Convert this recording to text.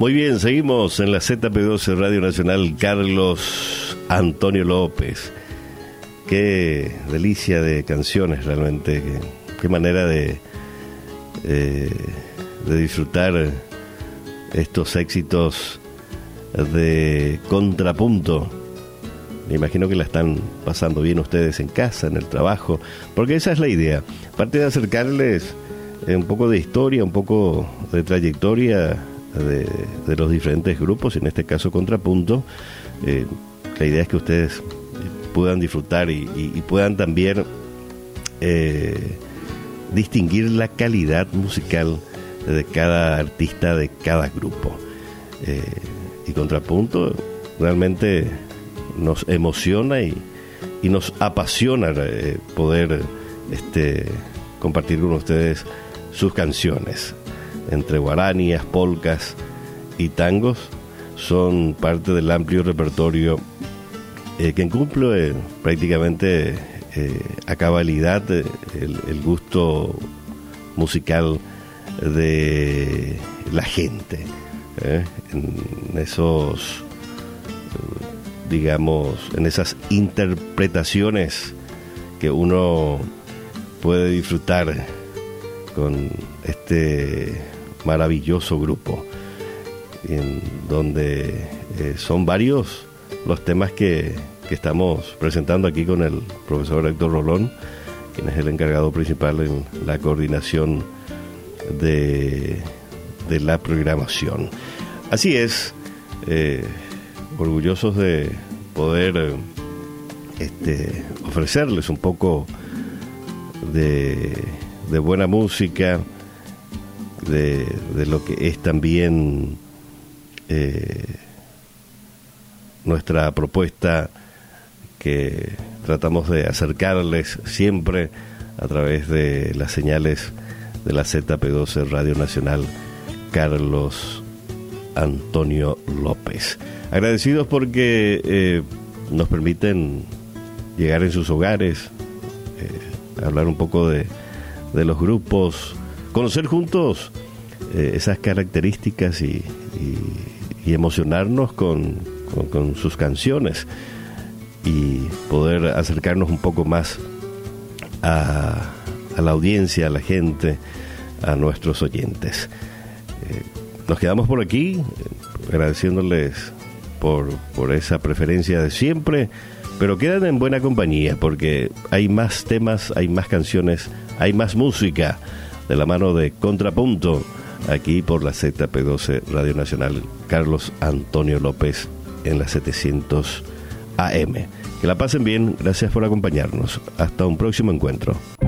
Muy bien, seguimos en la ZP12 Radio Nacional. Carlos Antonio López. Qué delicia de canciones realmente. Qué manera de disfrutar estos éxitos de contrapunto. Me imagino que la están pasando bien ustedes en casa, en el trabajo, porque esa es la idea. Aparte de acercarles un poco de historia, un poco de trayectoria de los diferentes grupos, en este caso Contrapunto, la idea es que ustedes puedan disfrutar y puedan también distinguir la calidad musical de cada artista, de cada grupo. Y Contrapunto realmente nos emociona y nos apasiona poder compartir con ustedes sus canciones. Entre guaranías, polcas y tangos, son parte del amplio repertorio que cumple prácticamente a cabalidad el gusto musical de la gente, en esos, digamos, en esas interpretaciones que uno puede disfrutar con este maravilloso grupo, en donde son varios los temas que estamos presentando aquí con el profesor Héctor Rolón, quien es el encargado principal en la coordinación de la programación. Así es, orgullosos de poder ofrecerles un poco de buena música, de lo que es también nuestra propuesta, que tratamos de acercarles siempre a través de las señales de la ZP12 Radio Nacional. Carlos Antonio López. Agradecidos porque nos permiten llegar en sus hogares, hablar un poco de los grupos, conocer juntos esas características y emocionarnos con sus canciones y poder acercarnos un poco más a la audiencia, a la gente, a nuestros oyentes. Nos quedamos por aquí, agradeciéndoles por esa preferencia de siempre, pero quedan en buena compañía porque hay más temas, hay más canciones, hay más música de la mano de Contrapunto, aquí por la ZP12 Radio Nacional. Carlos Antonio López en la 700 AM. Que la pasen bien, gracias por acompañarnos. Hasta un próximo encuentro.